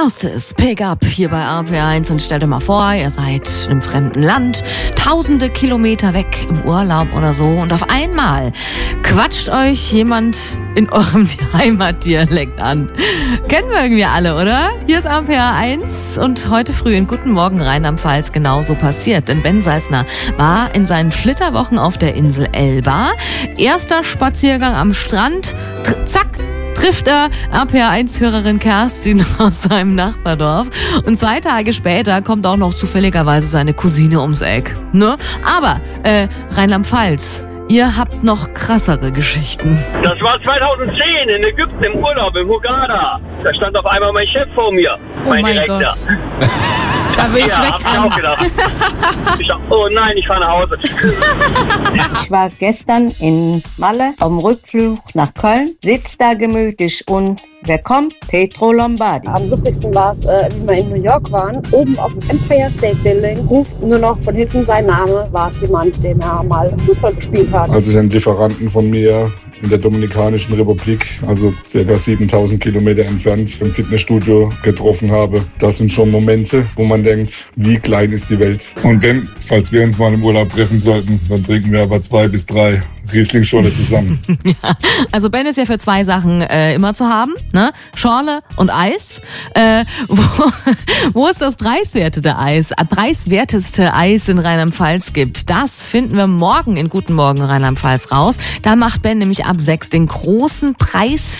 Erstes Pick-up hier bei RPR1 und stellt euch mal vor, ihr seid in einem fremden Land, tausende Kilometer weg im Urlaub oder so und auf einmal quatscht euch jemand in eurem Heimatdialekt an. Kennen wir irgendwie alle, oder? Hier ist RPR1 und heute früh in Guten Morgen Rheinland-Pfalz genauso passiert, denn Ben Salzner war in seinen Flitterwochen auf der Insel Elba. Erster Spaziergang am Strand, zack, trifft er RPR1-Hörerin Kerstin aus seinem Nachbardorf. Und 2 Tage später kommt auch noch zufälligerweise seine Cousine ums Eck. Ne? Aber Rheinland-Pfalz, ihr habt noch krassere Geschichten. Das war 2010 in Ägypten im Urlaub, im Hurghada. Da stand auf einmal mein Chef vor mir. Mein Direktor. Gott. Da will ich hab ich auch gedacht. Oh nein, ich fahre nach Hause. Ich war gestern in Malle auf dem Rückflug nach Köln, sitz da gemütlich und wer kommt? Pietro Lombardi. Am lustigsten war es, wie wir in New York waren, oben auf dem Empire State Building, ruft nur noch von hinten sein Name, war es jemand, den er mal Fußball gespielt hat. Als ich einen Lieferanten von mir in der Dominikanischen Republik, also ca. 7000 Kilometer entfernt, im Fitnessstudio getroffen habe, das sind schon Momente, wo man denkt, wie klein ist die Welt. Und wenn, falls wir uns mal im Urlaub treffen sollten, dann trinken wir aber 2 bis 3 Riesling-Schorle zusammen. Ja, also Ben ist ja für 2 Sachen immer zu haben, ne? Schorle und Eis. Wo es das preiswerteste Eis in Rheinland-Pfalz gibt, das finden wir morgen in Guten Morgen Rheinland-Pfalz raus. Da macht Ben nämlich ab 6 den großen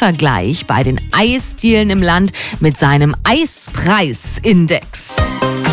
Preisvergleich bei den Eisdielen im Land mit seinem Eispreisindex.